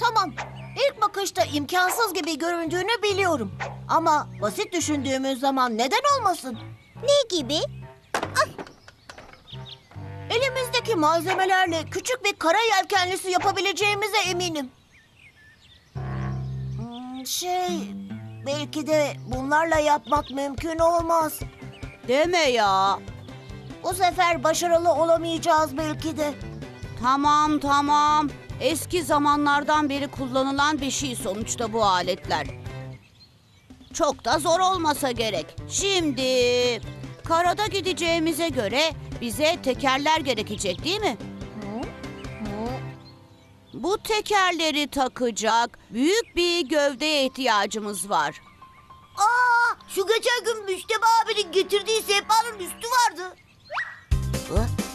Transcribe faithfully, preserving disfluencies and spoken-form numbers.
Tamam. İlk bakışta imkansız gibi göründüğünü biliyorum. Ama basit düşündüğümüz zaman neden olmasın? Ne gibi? Elimizdeki malzemelerle küçük bir kara yelkenlisi yapabileceğimize eminim. Hmm, Şey, belki de bunlarla yapmak mümkün olmaz. Deme ya. Bu sefer başarılı olamayacağız belki de. Tamam tamam. Eski zamanlardan beri kullanılan bir şey sonuçta bu aletler. Çok da zor olmasa gerek. Şimdi karada gideceğimize göre bize tekerler gerekecek değil mi? Bu tekerleri takacak büyük bir gövdeye ihtiyacımız var. Aa, şu geçen gün Müşteba abinin getirdiği sehpanın üstü vardı. Hı?